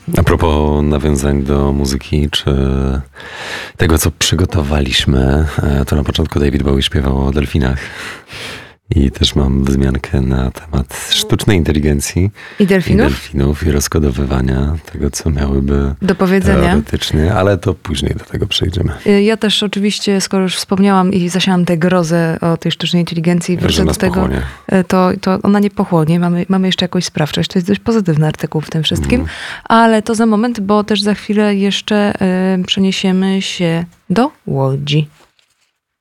A propos nawiązań do muzyki, czy tego, co przygotowaliśmy, to na początku David Bowie śpiewał o delfinach. I też mam wzmiankę na temat sztucznej inteligencji i delfinów i rozkodowywania tego, co miałyby do powiedzenia teoretycznie, ale to później do tego przejdziemy. Ja też oczywiście, skoro już wspomniałam i zasiałam tę grozę o tej sztucznej inteligencji, wrócę do tego, to ona nie pochłonie. Mamy jeszcze jakąś sprawczość. To jest dość pozytywny artykuł w tym wszystkim, ale to za moment, bo też za chwilę jeszcze przeniesiemy się do Łodzi.